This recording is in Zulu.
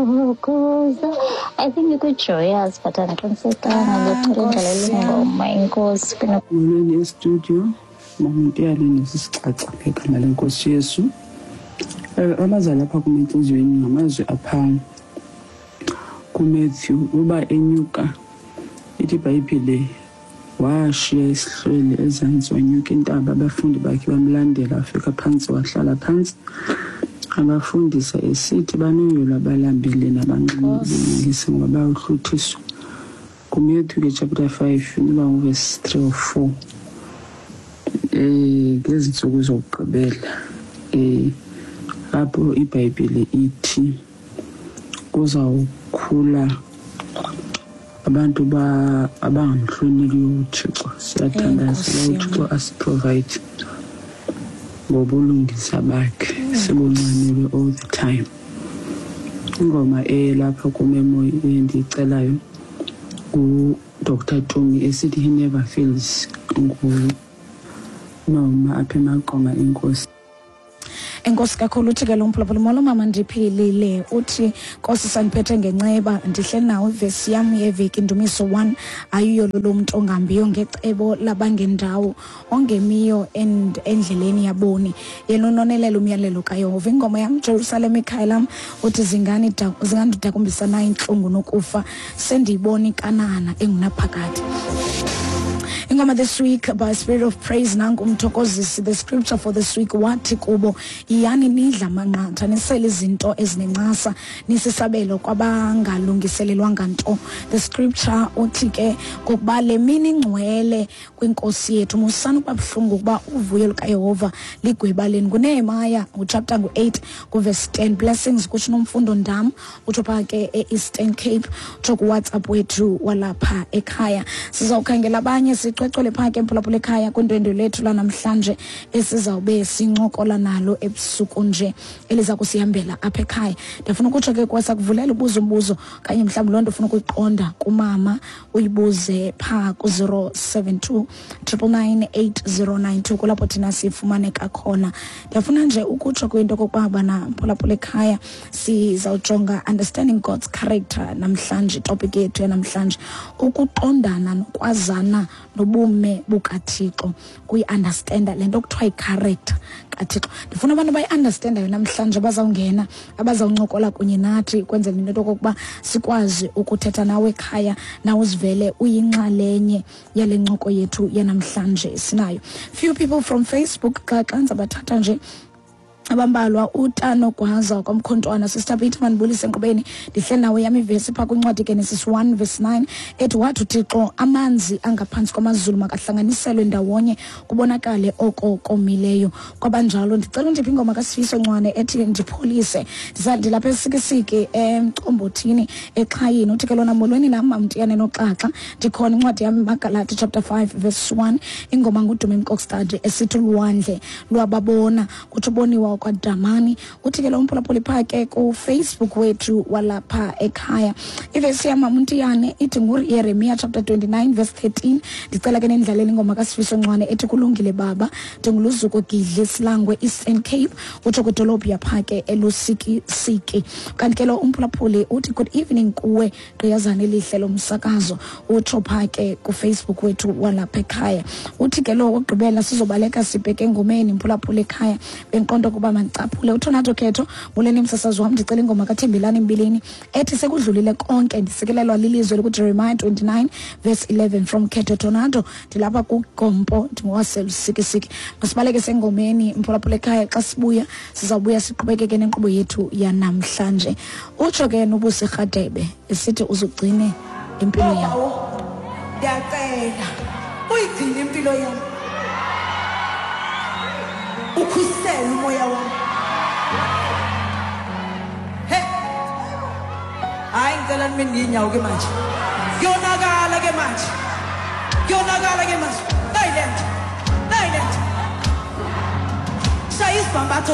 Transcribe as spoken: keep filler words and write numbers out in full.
Because I think you could joyous, but I can't say that. Inkosi Ngene studio mamuntu yalini sisixaxa ngegama lenkosi Yesu. Amazwi lapha kumenhlizweni ngamazwi apha kuMatthew uba enyuka ithi iBhayibhile washiya isihlwele ezantsi wanyuka intaba abafundi bakhe bamlandela afika phansi wahlala phansi abafundisa esithi banenyola abalambile nabanqinile ngoba bayahluthisa. kuMatthew chapter five niba verse three or four eh ngezinsuku zokugqibela eh lapho iBhayibhile ithi kuzawukhula abantu ba abangamhloneli uThixo. Siyathandaza uThixo asiprovide ngobulungisa bakhe sibunqanelwe all the time. Ingoma eh lapha kumemo endicelayo ku Doctor Tumi esithi he never fails ngu noma apha emaqonga enkosi. Enkosi kakhulu uthi ke lo mphulaphula molo mama ndiphilile uthi Nkosi saniphethe ngenceba ndihleli nawe ivesi yami yeveki Ndumiso one ayuyo lo muntu ongambiyo ngecebo labangendawo ongemiyo and endleleni yaboni yenononelelo umyalelo kaYehova. Ingoma yam Jerusalem ikhaya lam uthi zingani zingandidakumbisa nayo inhlungu nokufa sendiyibona ikanana engunaphakade. Ingoma this week by Spirit of Praise nangu umthokozisi. The scripture for this week wathi kubo iyani nidla manqatha nisele izinto ezinencasa nisisabelo kwabangalungiselelwanga nto. The scripture uthi ke kokuba le mini ingcwele kwinkosi yethu musana ukuba buhlungu ukuba uvuyo lukaYehova ligwebaleni. kuNehemiah chapter eight verse ten blessings kutsho nomfundo ndam utsho pha ke eEastern Cape utsho ku WhatsApp wethu walapha ekhaya. Sizawukhangela abanye sicwecwele pha ke mphulaphula ekhaya kwindwendwe lethu lanamhlanje esizawube sincokola nalo ebusuku nje eliza kusihambela apha ekhaya. Ndifuna ukutsho ke kwasa kuvulela ubuzo umbuzo kanye mhlawumbe lonto ufuna ukuyiqonda kumama uyibuze pha ku zero seven two nine nine eight zero nine two kulapho thina sifumaneka khona. Ndifuna nje ukutsho kwinto kokuba bana mphulaphula ekhaya sizawujonga understanding God's character namhlanje. Topic yethu namhlanje ukuqondana nokwazana nobume bukaThixo kuyi-understanda lento okuthiwa yi-character kaThixo. Ndifuna abantu bayi-understandayo namhlanje abazawungena abazawuncokola kunye nathi kwenzela into yokokuba sikwazi ukuthetha nawe ekhaya nawe uzivele uyinxalenye yale ncoko yethu yanamhlanje sinayo. Few people from Facebook xa xa ndizabathatha nje abambalwa uTano Gwaza kwamkhontwana Sister Peter manibulise enkqubeni ndihle nawe yami ivesi pha kwincwadi Genesis one verse nine ethi wathi uThixo amanzi angaphansi kwamazulu makahlanganiselwe ndawonye kubonakale oko komileyo. Kwabanjalo ndicela undiphi ingoma kaSifiso Ncwane ethi ndipholise ndizandilapha esikisiki emcombothini exhayini uthi ke lona molweni nam mamtiyane noxaxa ndikhona incwadi yami Magalati chapter five verse one ingoma nguDumi Mkokstad esithi ulwandle lwababona kuthi boniwa kwaDamani. Uthi ke lo mphulaphula phake ku Facebook wethu walapha ekhaya ivesi yama Mntiyane ithi nguYeremia chapter twenty-nine verse thirteen ndicela ke nendlaleni ingoma kaSifiso Ncwane ethi kulungile baba ndinguluzuko gidle silangwe Eastern Cape uthi kudolophu yaphake elusiki siki. Kanti ke lo umphulaphuli uthi good evening kuwe gqiyazana elihle lomsakazo uthi phake ku Facebook wethu walapha ekhaya. Uthi ke lo ogqibela sizobaleka sibheke ngomeni mphulaphula ekhaya benqondo kuba mancaphule uThonato Khetho muleni msasazo wami ndicela ingoma kaThembilani Mbilini ethi sekudlulile konke ndisikelelwa lilizwe loku Jeremiah twenty-nine verse eleven from Khetho Tonato ndilapha kuGompo ndingwaselusikisiki. Masibaleke sengomeni mphulaphula ekhaya xa sibuya sizawubuya siqhubekeke nenkqubo yethu yanamhlanje. Utsho ke nobusi Rhadebe esithi uzugcine impilo yakho. Ndiyacela uyigcine impilo yakho ukhusela umoya wami. He hayi ngicela nimi ndinyawo ke manje kuyonakala ke manje kuyonakala ke manje silent silent sayisibhambatho